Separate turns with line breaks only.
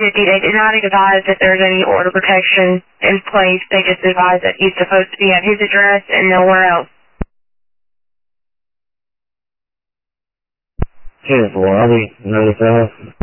They did not advise that there's any order protection in place. They just advised that he's supposed to be at his address and nowhere else.
Cheers, boy. I'll be ready for us.